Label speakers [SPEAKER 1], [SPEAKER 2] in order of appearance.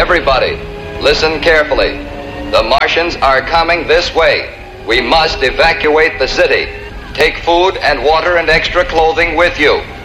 [SPEAKER 1] Everybody, listen carefully. The Martians are coming this way. We must evacuate the city. Take food and water and extra clothing with you.